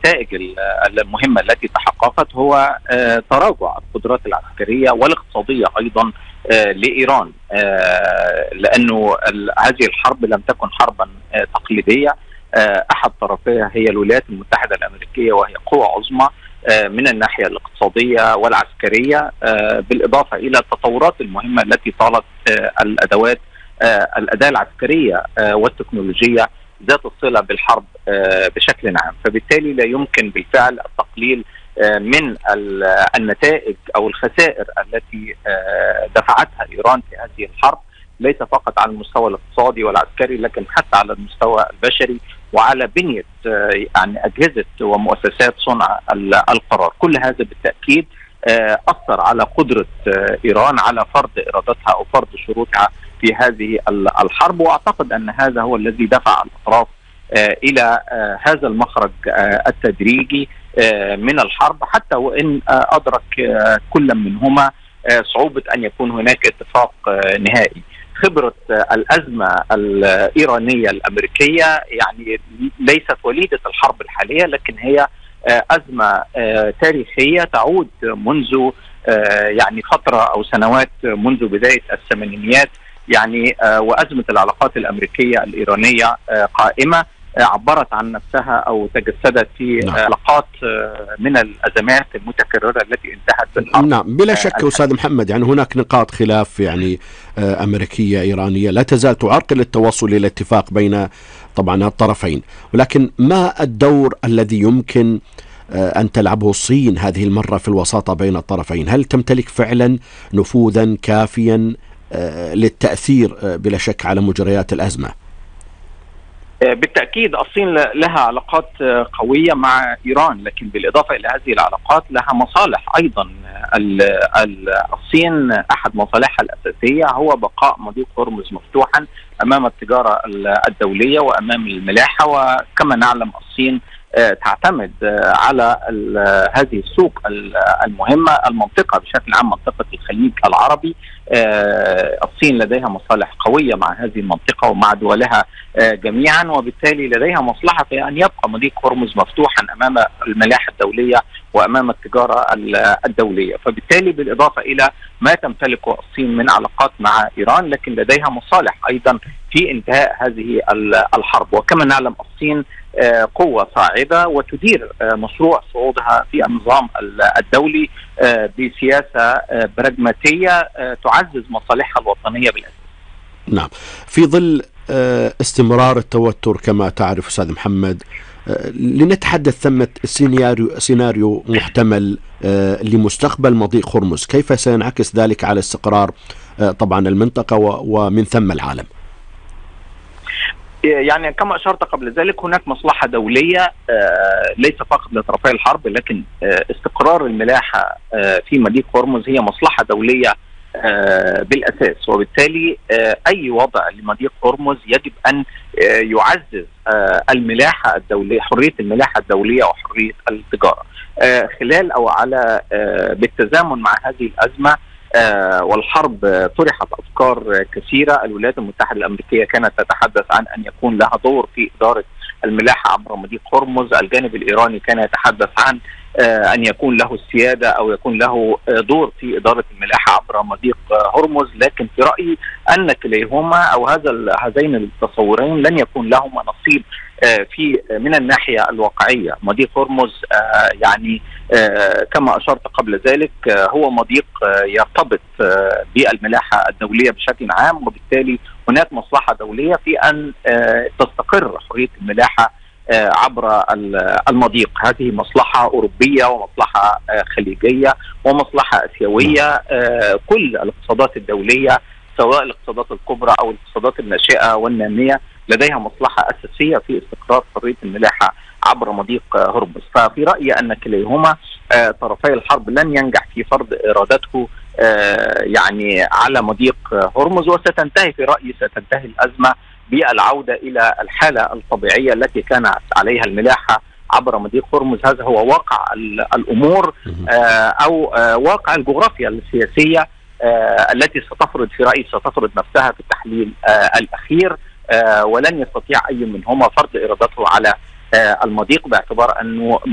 النتائج المهمة التي تحققت هو تراجع القدرات العسكرية والاقتصادية أيضا لإيران، لأنه هذه الحرب لم تكن حربا تقليدية. أحد طرفيها هي الولايات المتحدة الأمريكية، وهي قوة عظمى من الناحية الاقتصادية والعسكرية، بالإضافة إلى التطورات المهمة التي طالت الأداة العسكرية والتكنولوجية ذات الصلة بالحرب بشكل عام. فبالتالي لا يمكن بالفعل التقليل من النتائج أو الخسائر التي دفعتها إيران في هذه الحرب، ليس فقط على المستوى الاقتصادي والعسكري، لكن حتى على المستوى البشري وعلى بنية يعني أجهزة ومؤسسات صنع القرار. كل هذا بالتأكيد أثر على قدرة إيران على فرض إرادتها أو فرض شروطها في هذه الحرب، وأعتقد أن هذا هو الذي دفع الأطراف إلى هذا المخرج التدريجي من الحرب، حتى وإن أدرك كل منهما صعوبة أن يكون هناك اتفاق نهائي. خبرة الأزمة الإيرانية الأمريكية يعني ليست وليدة الحرب الحالية، لكن هي أزمة تاريخية تعود منذ يعني فترة أو سنوات، منذ بداية الثمانينيات يعني، وأزمة العلاقات الأمريكية الإيرانية قائمة، عبرت عن نفسها أو تجسدت في علاقات من الأزمات المتكررة التي انتهت بالحرب. نعم، بلا شك أستاذ محمد، يعني هناك نقاط خلاف يعني أمريكية إيرانية لا تزال تعرقل التوصل إلى اتفاق بين طبعا الطرفين، ولكن ما الدور الذي يمكن أن تلعبه الصين هذه المرة في الوساطة بين الطرفين؟ هل تمتلك فعلا نفوذا كافيا للتأثير بلا شك على مجريات الأزمة؟ بالتأكيد الصين لها علاقات قوية مع إيران، لكن بالإضافة إلى هذه العلاقات لها مصالح أيضا. الصين أحد مصالحها الأساسية هو بقاء مضيق هرمز مفتوحا أمام التجارة الدولية وأمام الملاحة، وكما نعلم الصين تعتمد على هذه السوق المهمة، المنطقة بشكل عام منطقة الخليج العربي. الصين لديها مصالح قوية مع هذه المنطقة ومع دولها جميعا، وبالتالي لديها مصلحة في أن يبقى مضيق هرمز مفتوحا أمام الملاحة الدولية وأمام التجارة الدولية. فبالتالي بالإضافة إلى ما تمتلكه الصين من علاقات مع إيران، لكن لديها مصالح أيضا في انتهاء هذه الحرب. وكما نعلم الصين قوة صاعدة وتدير مشروع صعودها في النظام الدولي بسياسة براغماتية تعزز مصالحها الوطنية بالأساس. نعم، في ظل استمرار التوتر كما تعرف أستاذ محمد، لنتحدث ثمة سيناريو محتمل لمستقبل مضيق هرمز، كيف سينعكس ذلك على استقرار طبعا المنطقة ومن ثم العالم؟ يعني كما أشرت قبل ذلك هناك مصلحة دولية ليس فقط لطرفي الحرب، لكن استقرار الملاحة في مضيق هرمز هي مصلحة دولية بالأساس. وبالتالي أي وضع لمضيق هرمز يجب أن يعزز الملاحة الدولية، حرية الملاحة الدولية وحرية التجارة خلال أو على بالتزامن مع هذه الأزمة والحرب. طرحت أفكار كثيرة. الولايات المتحدة الأمريكية كانت تتحدث عن أن يكون لها دور في إدارة الملاحة عبر مضيق هرمز. الجانب الإيراني كان يتحدث عن أن يكون له السيادة أو يكون له دور في إدارة الملاحة عبر مضيق هرمز، لكن في رأيي أن كليهما أو هذين التصورين لن يكون لهما نصيب في من الناحية الواقعية. مضيق هرمز يعني كما أشرت قبل ذلك هو مضيق يرتبط بالملاحة الدولية بشكل عام، وبالتالي هناك مصلحة دولية في أن تستقر حرية الملاحة عبر المضيق. هذه مصلحة أوروبية ومصلحة خليجية ومصلحة آسيوية. كل الاقتصادات الدولية سواء الاقتصادات الكبرى أو الاقتصادات الناشئة والنامية لديها مصلحة أساسية في استقرار حرية الملاحة عبر مضيق هرمز. ففي رأيي أن كليهما طرفي الحرب لن ينجح في فرض إرادته يعني على مضيق هرمز، وستنتهي في رأيي الأزمة بالعودة إلى الحالة الطبيعية التي كانت عليها الملاحة عبر مضيق هرمز. هذا هو واقع الأمور أو واقع الجغرافيا السياسية التي ستفرض نفسها في التحليل الأخير، ولن يستطيع أي منهما فرض إرادته على المضيق، باعتبار أنه